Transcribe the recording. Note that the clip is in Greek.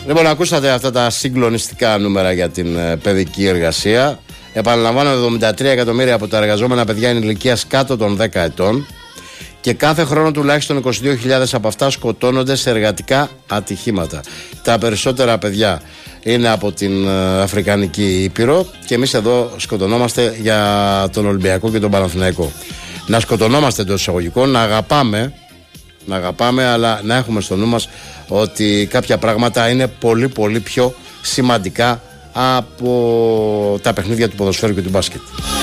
Λοιπόν, ακούσατε αυτά τα συγκλονιστικά νούμερα για την παιδική εργασία. Επαναλαμβάνω, 73 εκατομμύρια από τα εργαζόμενα παιδιά είναι ηλικίας κάτω των 10 ετών και κάθε χρόνο τουλάχιστον 22.000 από αυτά σκοτώνονται σε εργατικά ατυχήματα. Τα περισσότερα παιδιά είναι από την Αφρικανική Ήπειρο και εμείς εδώ σκοτωνόμαστε για τον Ολυμπιακό και τον Παναθηναϊκό. Να σκοτωνόμαστε εντός εισαγωγικών, να αγαπάμε, αλλά να έχουμε στο νου μας ότι κάποια πράγματα είναι πολύ πολύ πιο σημαντικά από τα παιχνίδια του ποδοσφαίρου και του μπάσκετ.